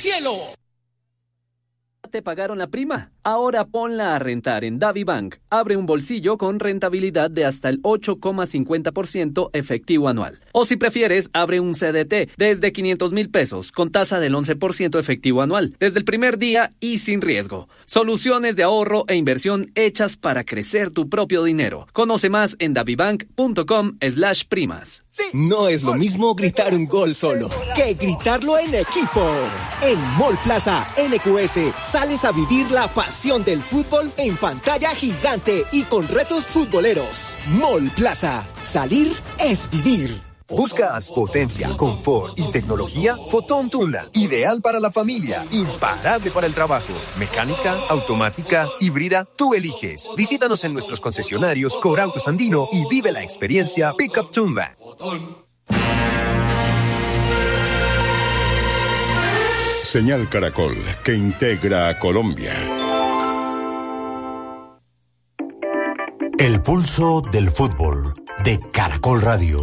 cielo. ¿Te pagaron la prima? Ahora ponla a rentar en DaviBank. Abre un bolsillo con rentabilidad de hasta el 8,50% efectivo anual. O si prefieres, abre un CDT desde 500,000 pesos con tasa del 11% efectivo anual. Desde el primer día y sin riesgo. Soluciones de ahorro e inversión hechas para crecer tu propio dinero. Conoce más en davibank.com/primas. No es lo mismo gritar un gol solo que gritarlo en equipo. En Mall Plaza NQS sales a vivir la pasión del fútbol en pantalla gigante y con retos futboleros. Mall Plaza. Salir es vivir. ¿Buscas potencia, confort y tecnología? Fotón Tundra, ideal para la familia, imparable para el trabajo. Mecánica, automática, híbrida, tú eliges. Visítanos en nuestros concesionarios Corautos Andino y vive la experiencia Pickup Tundra. Señal Caracol, que integra a Colombia. El pulso del fútbol de Caracol Radio.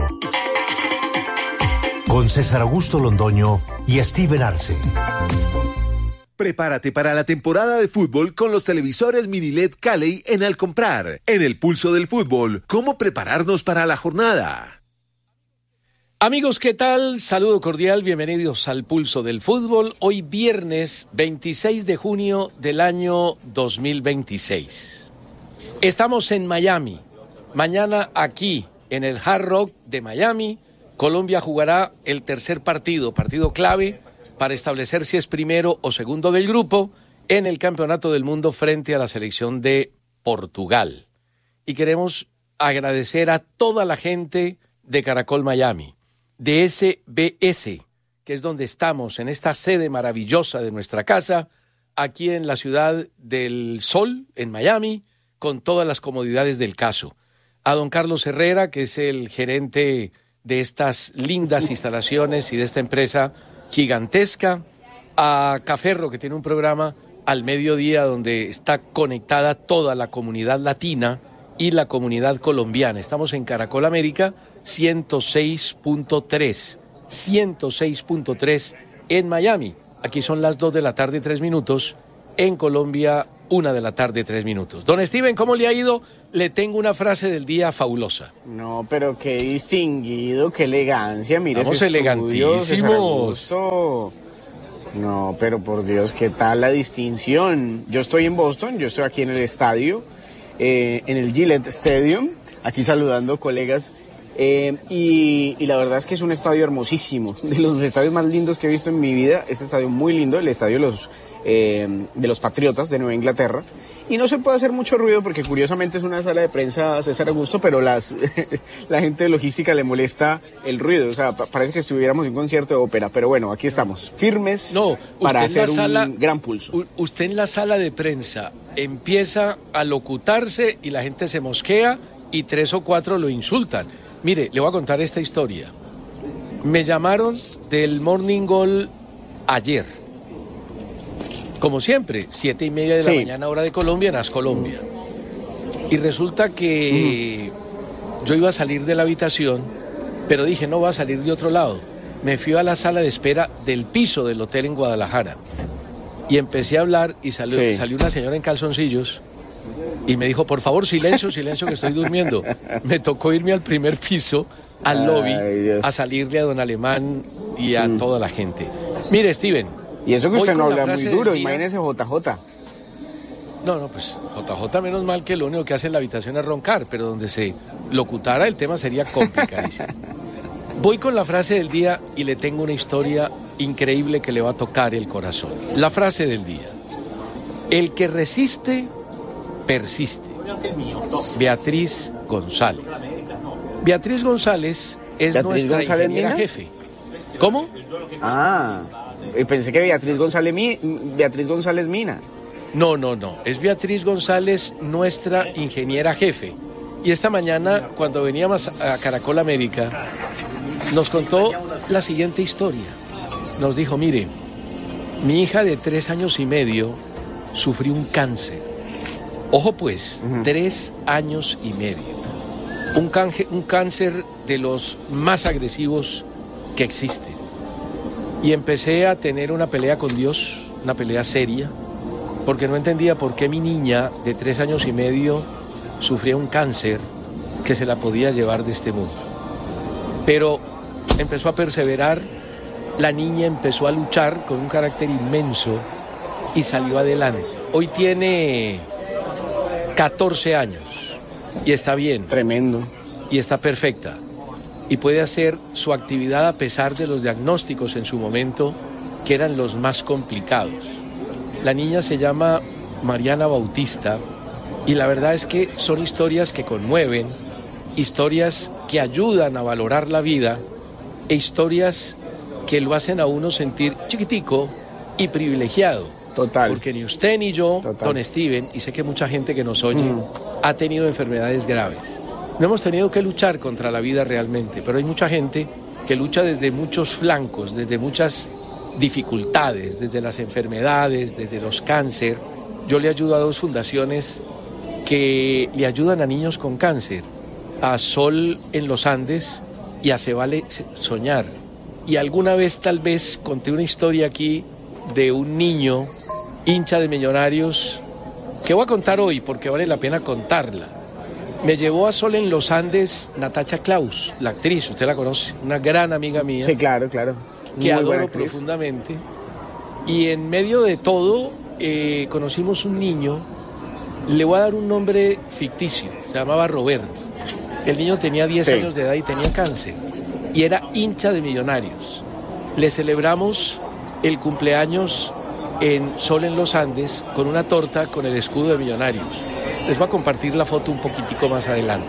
Con César Augusto Londoño y Steven Arce. Prepárate para la temporada de fútbol con los televisores mini LED Calley en Al Comprar. En el pulso del fútbol, ¿cómo prepararnos para la jornada? Amigos, ¿qué tal? Saludo cordial, bienvenidos al Pulso del Fútbol. Hoy viernes 26 de junio del año 2026. Estamos en Miami. Mañana aquí, en el Hard Rock de Miami, Colombia jugará el tercer partido clave para establecer si es primero o segundo del grupo en el Campeonato del Mundo frente a la selección de Portugal. Y queremos agradecer a toda la gente de Caracol Miami, de SBS, que es donde estamos, en esta sede maravillosa de nuestra casa, aquí en la ciudad del Sol, en Miami, con todas las comodidades del caso. A don Carlos Herrera, que es el gerente de estas lindas instalaciones y de esta empresa gigantesca, a Caferro, que tiene un programa al mediodía donde está conectada toda la comunidad latina y la comunidad colombiana. Estamos en Caracol América 106.3 en Miami. Aquí son las 2 de la tarde, 3 minutos. En Colombia, 1 de la tarde, 3 minutos. Don Steven, ¿cómo le ha ido? Le tengo una frase del día fabulosa. No, pero qué distinguido, qué elegancia. Mire, estamos elegantísimos. No, pero por Dios, ¿qué tal la distinción? Yo estoy en Boston, yo estoy aquí en el estadio, en el Gillette Stadium, aquí saludando colegas. Y la verdad es que es un estadio hermosísimo, de los estadios más lindos que he visto en mi vida. Este estadio muy lindo, el estadio de los Patriotas de Nueva Inglaterra, y no se puede hacer mucho ruido porque curiosamente es una sala de prensa César Augusto, pero la gente de logística le molesta el ruido, o sea, parece que estuviéramos en un concierto de ópera, pero bueno, aquí estamos, firmes para hacer un gran pulso. Usted en la sala de prensa empieza a locutarse y la gente se mosquea y 3 o 4 lo insultan. Mire, le voy a contar esta historia. Me llamaron del Morning Goal ayer. Como siempre, 7:30 de la mañana, hora de Colombia, en As Colombia. Y resulta que yo iba a salir de la habitación, pero dije, no, voy a salir de otro lado. Me fui a la sala de espera del piso del hotel en Guadalajara. Y empecé a hablar y salió una señora en calzoncillos y me dijo, por favor, silencio, que estoy durmiendo. Me tocó irme al primer piso, al lobby, a salirle a don Alemán y a toda la gente. Mire, Steven. Y eso que usted no habla muy duro, imagínese JJ. No, pues JJ menos mal que lo único que hace en la habitación es roncar, pero donde se locutara el tema sería complicadísimo. Voy con la frase del día y le tengo una historia increíble que le va a tocar el corazón. La frase del día. El que resiste, persiste. Beatriz González. Beatriz González es nuestra ingeniera jefe. ¿Cómo? Pensé que Beatriz González Mina. No, es Beatriz González, nuestra ingeniera jefe. Y esta mañana, cuando veníamos a Caracol América, nos contó la siguiente historia. Nos dijo, mire, mi hija de 3 años y medio sufrió un cáncer. Ojo pues, 3 años y medio. Un cáncer de los más agresivos que existen. y empecé a tener una pelea con Dios, una pelea seria, porque no entendía por qué mi niña de 3 años y medio sufría un cáncer que se la podía llevar de este mundo. Pero empezó a perseverar, la niña empezó a luchar con un carácter inmenso y salió adelante. Hoy tiene 14 años y está bien. Tremendo. Y está perfecta. Y puede hacer su actividad a pesar de los diagnósticos en su momento, que eran los más complicados. La niña se llama Mariana Bautista y la verdad es que son historias que conmueven, historias que ayudan a valorar la vida e historias que lo hacen a uno sentir chiquitico y privilegiado. Total. Porque ni usted ni yo, don Steven, y sé que mucha gente que nos oye, ha tenido enfermedades graves. No hemos tenido que luchar contra la vida realmente, pero hay mucha gente que lucha desde muchos flancos, desde muchas dificultades, desde las enfermedades, desde los cáncer. Yo le ayudo a 2 fundaciones que le ayudan a niños con cáncer, a Sol en los Andes y a Se Vale Soñar. Y alguna vez tal vez conté una historia aquí de un niño hincha de Millonarios que voy a contar hoy porque vale la pena contarla. Me llevó a Sol en los Andes Natacha Klaus, la actriz, usted la conoce, una gran amiga mía. Sí, claro, claro. Que adoro profundamente. Y en medio de todo conocimos un niño, le voy a dar un nombre ficticio, se llamaba Roberto. El niño tenía 10 años de edad y tenía cáncer y era hincha de Millonarios. Le celebramos el cumpleaños en Sol en los Andes con una torta con el escudo de Millonarios. Les voy a compartir la foto un poquitico más adelante.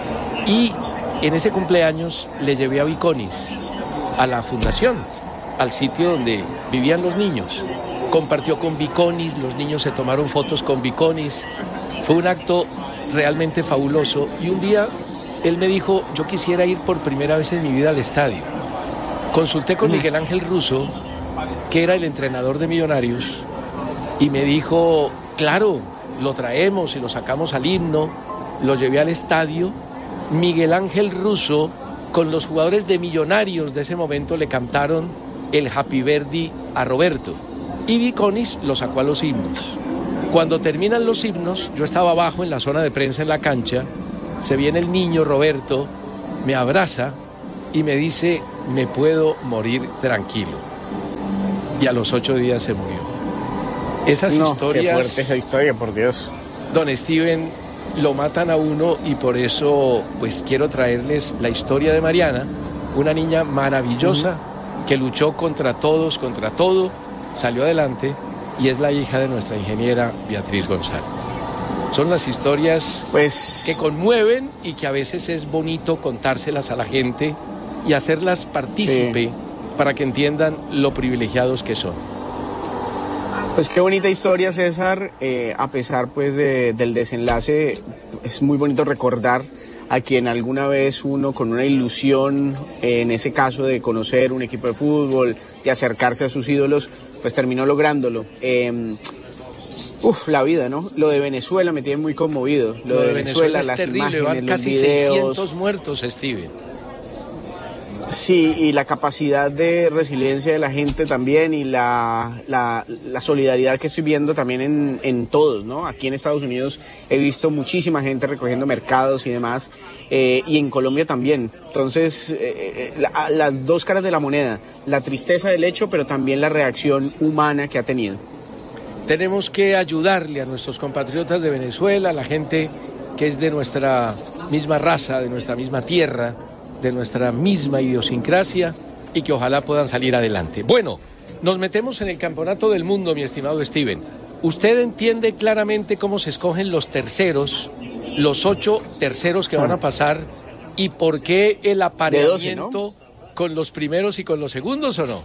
Y en ese cumpleaños le llevé a Viconis, a la fundación, al sitio donde vivían los niños. Compartió con Viconis, los niños se tomaron fotos con Viconis. Fue un acto realmente fabuloso. Y un día él me dijo, yo quisiera ir por primera vez en mi vida al estadio. Consulté con Miguel Ángel Russo, que era el entrenador de Millonarios, y me dijo, claro, lo traemos y lo sacamos al himno. Lo llevé al estadio. Miguel Ángel Russo con los jugadores de Millonarios de ese momento le cantaron el Happy Birthday a Roberto y Viconis lo sacó a los himnos. Cuando terminan los himnos, yo estaba abajo en la zona de prensa en la cancha, se viene el niño Roberto, me abraza y me dice, me puedo morir tranquilo. Y a los 8 días se murió. Esas historias... Qué fuerte esa historia, por Dios. Don Steven, lo matan a uno y por eso pues quiero traerles la historia de Mariana, una niña maravillosa que luchó contra todos, contra todo, salió adelante y es la hija de nuestra ingeniera Beatriz González. Son las historias que conmueven y que a veces es bonito contárselas a la gente y hacerlas partícipe para que entiendan lo privilegiados que son. Pues qué bonita historia, César. A pesar pues del desenlace, es muy bonito recordar a quien alguna vez uno con una ilusión, en ese caso de conocer un equipo de fútbol, de acercarse a sus ídolos, pues terminó lográndolo. La vida, ¿no? Lo de Venezuela me tiene muy conmovido. Lo de Venezuela, es las terrible, imágenes, van casi los videos. 600 muertos, Steven. Sí, y la capacidad de resiliencia de la gente también y la solidaridad que estoy viendo también en todos, ¿no? Aquí en Estados Unidos he visto muchísima gente recogiendo mercados y demás, y en Colombia también. Entonces, las 2 caras de la moneda, la tristeza del hecho, pero también la reacción humana que ha tenido. Tenemos que ayudarle a nuestros compatriotas de Venezuela, a la gente que es de nuestra misma raza, de nuestra misma tierra, de nuestra misma idiosincrasia y que ojalá puedan salir adelante. Bueno, nos metemos en el campeonato del mundo, mi estimado Steven. ¿Usted entiende claramente cómo se escogen los terceros, los 8 terceros que van a pasar y por qué el apareamiento 12, ¿no? con los primeros y con los segundos o no?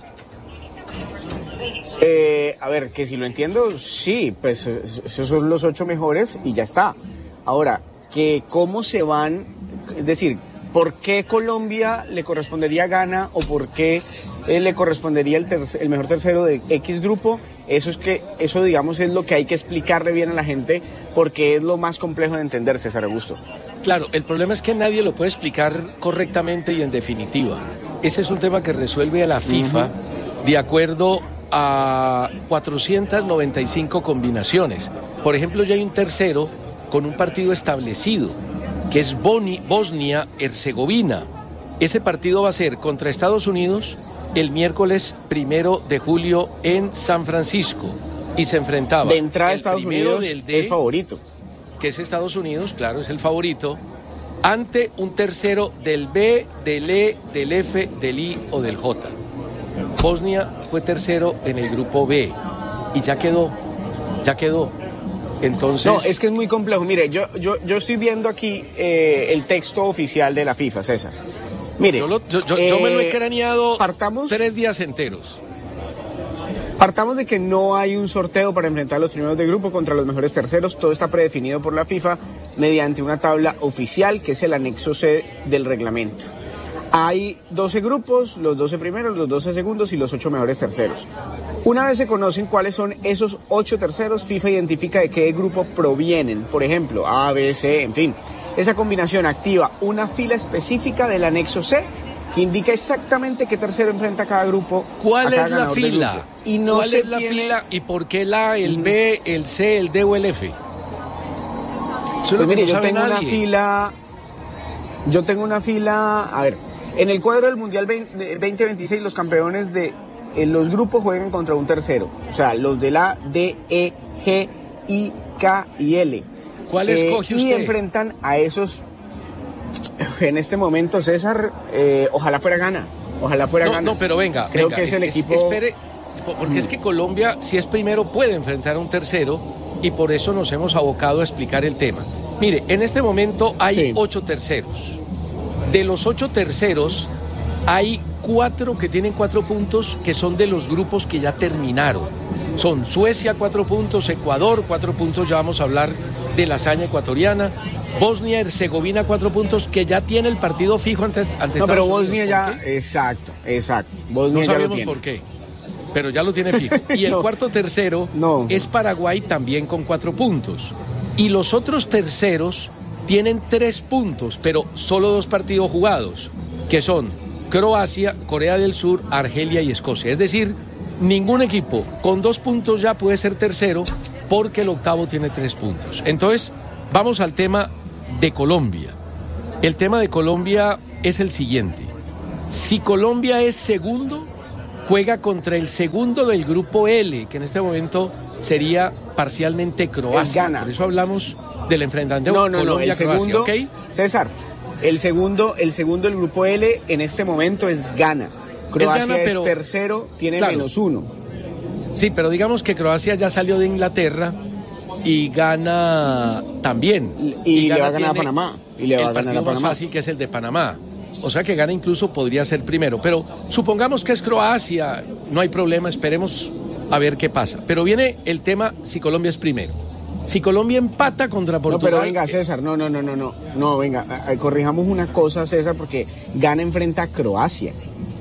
A ver, que si lo entiendo, sí, pues esos son los 8 mejores y ya está. Ahora, que cómo se van, es decir, ¿por qué Colombia le correspondería Ghana o por qué le correspondería el mejor tercero de X grupo? Eso digamos es lo que hay que explicarle bien a la gente porque es lo más complejo de entender, César Augusto. Claro, el problema es que nadie lo puede explicar correctamente y en definitiva. Ese es un tema que resuelve a la FIFA de acuerdo a 495 combinaciones. Por ejemplo, ya hay un tercero con un partido establecido, que es Bosnia-Herzegovina. Ese partido va a ser contra Estados Unidos el miércoles 1 de julio en San Francisco. Y se enfrentaba... De entrada Estados Unidos es favorito. Que es Estados Unidos, claro, es el favorito, ante un tercero del B, del E, del F, del I o del J. Bosnia fue tercero en el grupo B y ya quedó. Entonces... No, es que es muy complejo. Mire, yo estoy viendo aquí el texto oficial de la FIFA, César. Mire, yo me lo he craneado 3 días enteros. Partamos de que no hay un sorteo para enfrentar a los primeros de grupo contra los mejores terceros. Todo está predefinido por la FIFA mediante una tabla oficial que es el anexo C del reglamento. Hay 12 grupos, los 12 primeros, los 12 segundos y los 8 mejores terceros. Una vez se conocen cuáles son esos 8 terceros, FIFA identifica de qué grupo provienen. Por ejemplo, A, B, C, en fin. Esa combinación activa una fila específica del anexo C que indica exactamente qué tercero enfrenta a cada grupo. ¿Cuál es la fila? Y no ¿Cuál es la fila y por qué el A, el B, el C, el D o el F? Pues mire, yo tengo una fila, a ver, en el cuadro del Mundial 2026 los campeones de los grupos juegan contra un tercero, o sea, los del A, D, E, G, I, K y L. ¿Cuál escoge usted? Y enfrentan a esos, en este momento, César, ojalá fuera Ghana. No, pero venga. Creo que es el equipo... Espere, porque es que Colombia, si es primero, puede enfrentar a un tercero y por eso nos hemos abocado a explicar el tema. Mire, en este momento hay 8 terceros. De los 8 terceros, hay 4 que tienen 4 puntos que son de los grupos que ya terminaron. Son Suecia 4 puntos, Ecuador 4 puntos, ya vamos a hablar de la hazaña ecuatoriana. Bosnia-Herzegovina 4 puntos que ya tiene el partido fijo ante No, pero Bosnia ya, exacto. Bosnia no ya sabemos lo tiene. por qué, pero ya lo tiene fijo. Y el cuarto tercero es Paraguay también con 4 puntos. Y los otros terceros tienen 3 puntos, pero solo 2 partidos jugados, que son Croacia, Corea del Sur, Argelia y Escocia. Es decir, ningún equipo con 2 puntos ya puede ser tercero porque el octavo tiene 3 puntos. Entonces, vamos al tema de Colombia. El tema de Colombia es el siguiente. Si Colombia es segundo, juega contra el segundo del grupo L, que en este momento sería parcialmente Croacia. Por eso hablamos del enfrentamiento Colombia-Croacia, ¿ok? César, el segundo del grupo L en este momento es Ghana. Croacia es tercero, tiene -1. Sí, pero digamos que Croacia ya salió de Inglaterra y gana también. Y le va a ganar a Panamá. Y le va a ganar a Panamá. El partido más fácil, que es el de Panamá. O sea que Ghana incluso podría ser primero. Pero supongamos que es Croacia, no hay problema, esperemos a ver qué pasa. Pero viene el tema si Colombia es primero. Si Colombia empata contra Portugal... No, pero venga, César, no, venga, corrijamos una cosa, César, porque Ghana enfrenta a Croacia.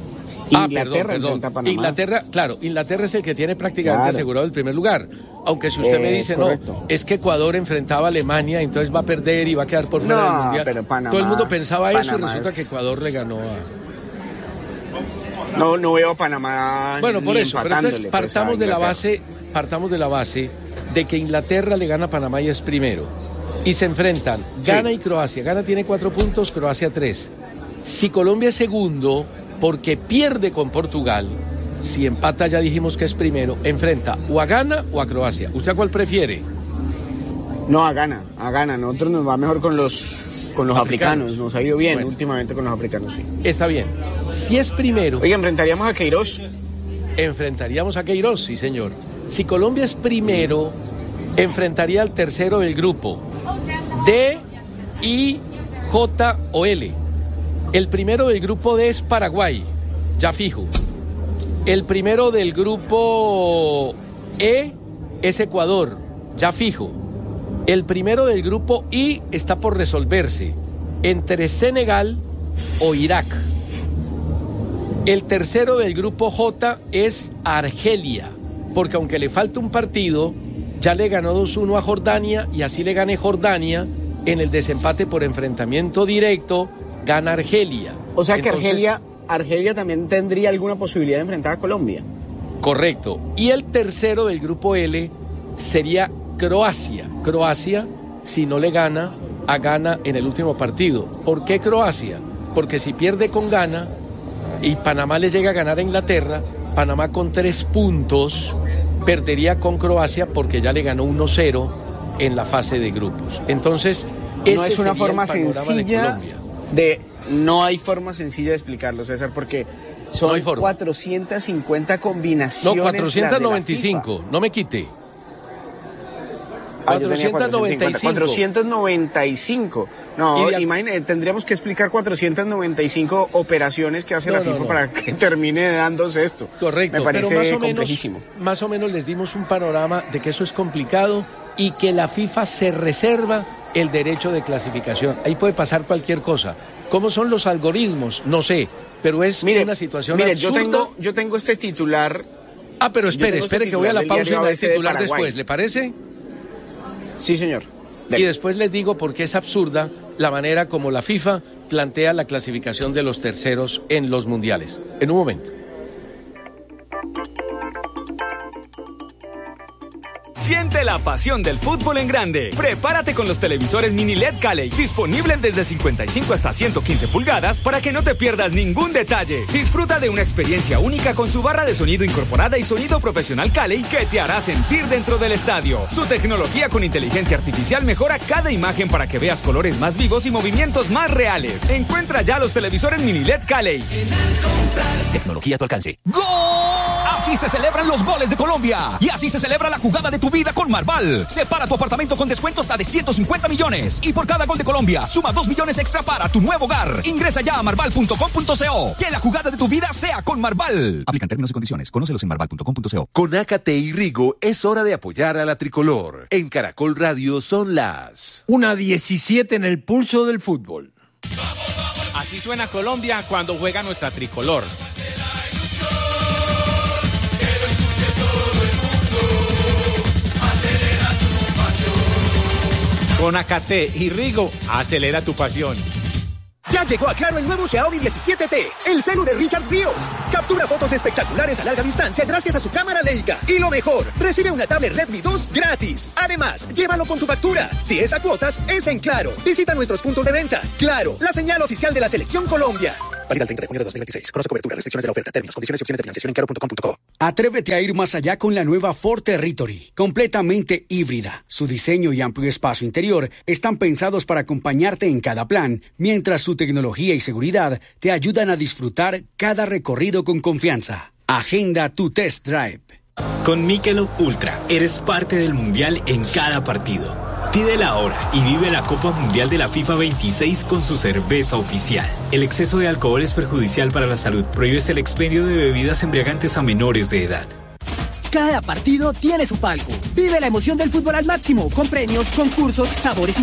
Inglaterra enfrenta a Panamá. Inglaterra es el que tiene prácticamente asegurado el primer lugar. Aunque si usted me dice, correcto, es que Ecuador enfrentaba a Alemania, entonces va a perder y va a quedar por fuera del Mundial. Pero Panamá, todo el mundo pensaba eso y resulta que Ecuador le ganó a... No veo a Panamá. Bueno, por eso, pero entonces partamos de la base de que Inglaterra le gana a Panamá y es primero. Y se enfrentan Ghana y Croacia. Ghana tiene 4 puntos, Croacia 3. Si Colombia es segundo, porque pierde con Portugal, si empata ya dijimos que es primero, enfrenta o a Ghana o a Croacia. ¿Usted a cuál prefiere? No, a Ghana. Nosotros nos va mejor con los africanos. Nos ha ido bien últimamente con los africanos, sí. Está bien. Si es primero... Oiga, ¿enfrentaríamos a Queiroz? Enfrentaríamos a Queiroz, sí, señor. Si Colombia es primero, enfrentaría al tercero del grupo. D, I, J o L. El primero del grupo D es Paraguay, ya fijo. El primero del grupo E es Ecuador, ya fijo. El primero del grupo I está por resolverse entre Senegal o Irak. El tercero del grupo J es Argelia, porque aunque le falta un partido, ya le ganó 2-1 a Jordania y así le gane Jordania en el desempate por enfrentamiento directo, gana Argelia. O sea que entonces, Argelia también tendría alguna posibilidad de enfrentar a Colombia. Correcto. Y el tercero del grupo L sería Croacia. Croacia, si no le gana a Ghana en el último partido. ¿Por qué Croacia? Porque si pierde con Ghana y Panamá le llega a ganar a Inglaterra, Panamá con 3 puntos perdería con Croacia porque ya le ganó 1-0 en la fase de grupos. Entonces, no es una forma sencilla no hay forma sencilla de explicarlo, César, porque son 450 combinaciones. No, 495, no me quite. 495. No, imagínate, tendríamos que explicar 495 operaciones que hace la FIFA para que termine dándose esto. Correcto, me parece pero complejísimo. Más o menos les dimos un panorama de que eso es complicado y que la FIFA se reserva el derecho de clasificación. Ahí puede pasar cualquier cosa. ¿Cómo son los algoritmos? No sé, pero es una situación absurda. Yo tengo este titular. Pero espere que voy a la pausa y me da el titular después, ¿le parece? Sí, señor. Y después les digo por qué es absurda la manera como la FIFA plantea la clasificación de los terceros en los mundiales. En un momento. Siente la pasión del fútbol en grande. Prepárate con los televisores mini LED Calley, disponibles desde 55 hasta 115 pulgadas para que no te pierdas ningún detalle. Disfruta de una experiencia única con su barra de sonido incorporada y sonido profesional Calley que te hará sentir dentro del estadio. Su tecnología con inteligencia artificial mejora cada imagen para que veas colores más vivos y movimientos más reales. Encuentra ya los televisores mini LED Calley. Tecnología a tu alcance. ¡Gol! Así se celebran los goles de Colombia. Y así se celebra la jugada de tu vida con Marval. Separa tu apartamento con descuento hasta de 150 millones. Y por cada gol de Colombia, suma 2 millones extra para tu nuevo hogar. Ingresa ya a marval.com.co. Que la jugada de tu vida sea con Marval. Aplican términos y condiciones. Conócelos en marval.com.co. Con Ácate y Rigo es hora de apoyar a la tricolor. En Caracol Radio son las 1:17 en el pulso del fútbol. Así suena Colombia cuando juega nuestra tricolor. Con Ácate y Rigo, acelera tu pasión. Ya llegó a Claro el nuevo Xiaomi 17T, el celu de Richard Ríos. Captura fotos espectaculares a larga distancia gracias a su cámara Leica. Y lo mejor, recibe una tablet Redmi 2 gratis. Además, llévalo con tu factura. Si es a cuotas, es en Claro. Visita nuestros puntos de venta. Claro, la señal oficial de la Selección Colombia. Válida el 30 de junio de 2026. Conoce cobertura, restricciones de la oferta, términos, condiciones y opciones de financiación en claro.com.co. Atrévete a ir más allá con la nueva Ford Territory, completamente híbrida. Su diseño y amplio espacio interior están pensados para acompañarte en cada plan, mientras su tecnología y seguridad te ayudan a disfrutar cada recorrido con confianza. Agenda tu test drive. Con Michelob Ultra, eres parte del Mundial en cada partido. Pídela ahora y vive la Copa Mundial de la FIFA 26 con su cerveza oficial. El exceso de alcohol es perjudicial para la salud. Prohíbes el expendio de bebidas embriagantes a menores de edad. Cada partido tiene su palco. Vive la emoción del fútbol al máximo, con premios, concursos, sabores y